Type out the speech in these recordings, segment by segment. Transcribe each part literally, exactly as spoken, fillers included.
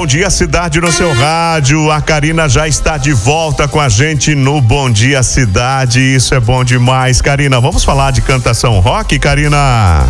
Bom Dia Cidade no seu rádio. A Karina já está de volta com a gente no Bom Dia Cidade. Isso é bom demais, Karina. Vamos falar de cantação rock, Karina?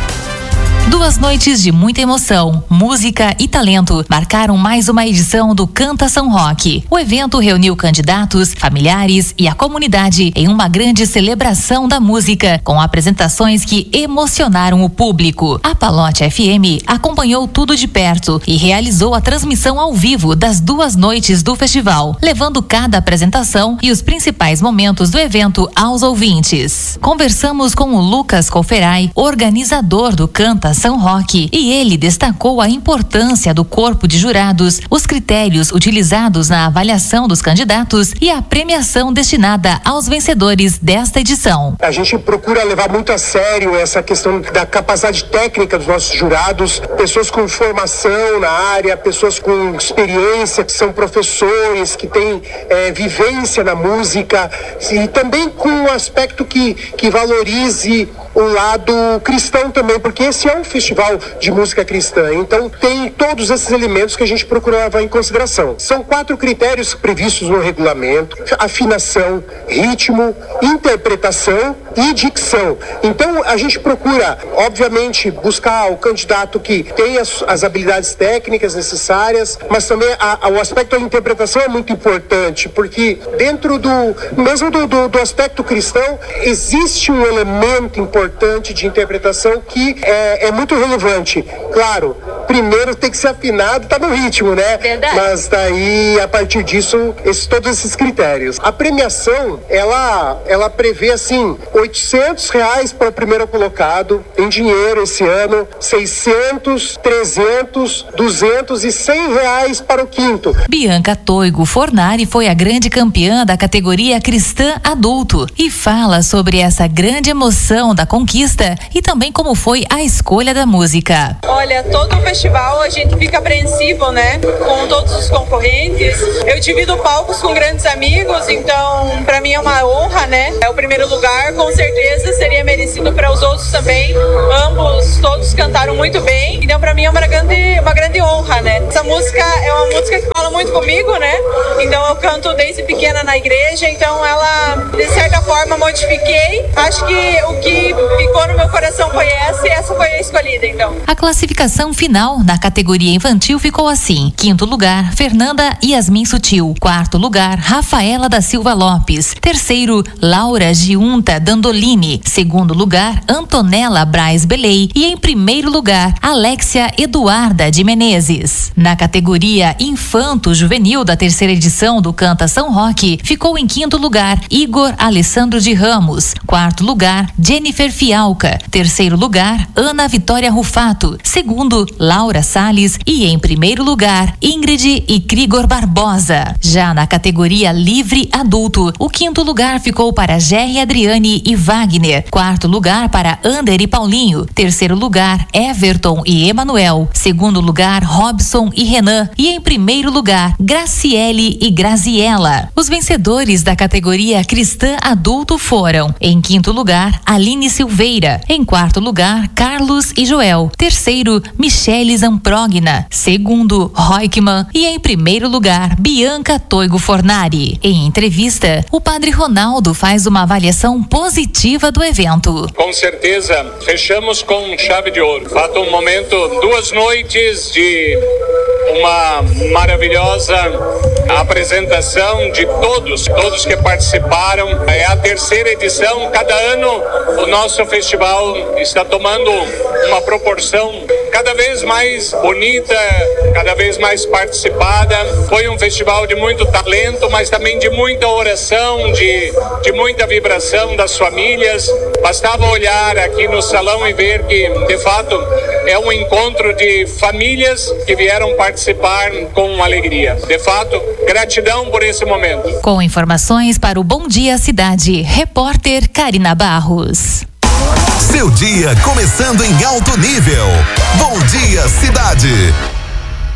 Duas noites de muita emoção, música e talento marcaram mais uma edição do Cantação Rock. O evento reuniu candidatos, familiares e a comunidade em uma grande celebração da música, com apresentações que emocionaram o público. A Palote F M acompanhou tudo de perto e realizou a transmissão ao vivo das duas noites do festival, levando cada apresentação e os principais momentos do evento aos ouvintes. Conversamos com o Lucas Colferai, organizador do Cantação São Rock, e ele destacou a importância do corpo de jurados, os critérios utilizados na avaliação dos candidatos e a premiação destinada aos vencedores desta edição. A gente procura levar muito a sério essa questão da capacidade técnica dos nossos jurados, pessoas com formação na área, pessoas com experiência, que são professores, que têm é, vivência na música, e também com um aspecto que, que valorize o lado cristão também, porque esse é um festival de música cristã, então tem todos esses elementos que a gente procura levar em consideração. São quatro critérios previstos no regulamento: afinação, ritmo, interpretação e dicção. Então a gente procura, obviamente, buscar o candidato que tem as, as habilidades técnicas necessárias, mas também a, a, o aspecto da interpretação é muito importante, porque dentro do, mesmo do, do, do aspecto cristão, existe um elemento importante de interpretação que é, é muito relevante. Claro, primeiro tem que ser afinado, tá no ritmo, né? Verdade. Mas daí, a partir disso, esses, todos esses critérios. A premiação, ela, ela prevê, assim, oitocentos reais para o primeiro colocado, em dinheiro esse ano, seiscentos, trezentos, duzentos e cem reais para o quinto. Bianca Toigo Fornari foi a grande campeã da categoria Cristã Adulto e fala sobre essa grande emoção da conquista e também como foi a escolha da música. Olha, todo o festival a gente fica apreensivo, né? Com todos os concorrentes. Eu divido palcos com grandes amigos, então pra mim é uma honra, né? É o primeiro lugar, com certeza seria merecido para os outros também. Ambos, todos cantaram muito bem, então pra mim é uma grande, uma grande honra, né? Essa música é uma música que fala muito comigo, né? Então eu canto desde pequena na igreja, então ela, de certa forma, modifiquei. Acho que o que ficou no meu coração foi essa e essa foi a escolhida, então. A classificação final na categoria infantil ficou assim: quinto lugar, Fernanda Yasmin Sutil; quarto lugar, Rafaela da Silva Lopes; terceiro, Laura Giunta Dandolini; segundo lugar, Antonella Braz Belei; e em primeiro lugar, Alexia Eduarda de Menezes. Na categoria Infanto Juvenil da terceira edição do Cantação Rock, ficou em quinto lugar Igor Alessandro de Ramos; quarto lugar, Jennifer Fialca; terceiro lugar, Ana Vitória Rufato; segundo, Laura Salles; e em primeiro lugar, Ingrid e Krigor Barbosa. Já na categoria Livre Adulto, o quinto lugar ficou para Jerry Adriane e Wagner; quarto lugar para Ander e Paulinho; terceiro lugar, Everton e Emanuel; segundo lugar, Robson e Renan; e em primeiro lugar, Graciele e Graziella. Os vencedores da categoria Cristã Adulto foram: em quinto lugar, Aline Silveira; em quarto lugar, Carlos e Joel; terceiro, Michele Zamprogna; segundo, Roikman; e em primeiro lugar, Bianca Toigo Fornari. Em entrevista, o padre Ronaldo faz uma avaliação positiva do evento. Com certeza, fechamos com chave de ouro. Fato um momento, duas noites de uma maravilhosa apresentação de todos, todos que participaram. É a terceira edição. Cada ano o nosso festival está tomando uma proporção cada vez mais bonita, cada vez mais participada. Foi um festival de muito talento, mas também de muita oração, de, de muita vibração das famílias. Bastava olhar aqui no salão e ver que, de fato, é um encontro de famílias que vieram participar com alegria. De fato, gratidão por esse momento. Com informações para o Bom Dia Cidade, repórter Karina Barros. Seu dia começando em alto nível. Bom Dia Cidade.